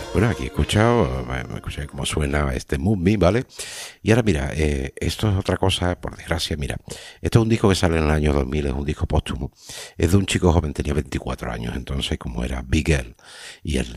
Bueno, aquí he escuchado, me escuché cómo suena este Move Me, ¿vale? Y ahora mira, esto es otra cosa, por desgracia, mira, esto es un disco que sale en el año 2000, es un disco póstumo, es de un chico joven, tenía 24 años, entonces como era Big L, y el